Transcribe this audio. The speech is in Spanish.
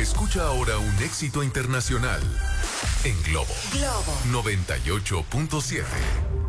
Escucha ahora un éxito internacional en Globo. Globo 98.7.